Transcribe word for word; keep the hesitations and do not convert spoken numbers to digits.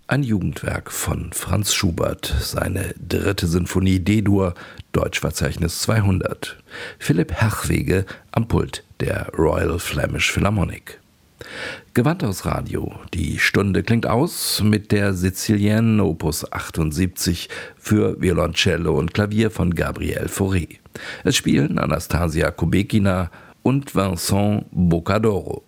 Ein Jugendwerk von Franz Schubert, seine dritte Sinfonie D-Dur, Deutschverzeichnis zweihundert. Philipp Herchwege am Pult der Royal Flemish Philharmonic. Gewandhaus Radio, die Stunde klingt aus mit der Sizilienne Opus achtundsiebzig für Violoncello und Klavier von Gabriel Fauré. Es spielen Anastasia Kubekina und Vincent Boccadoro.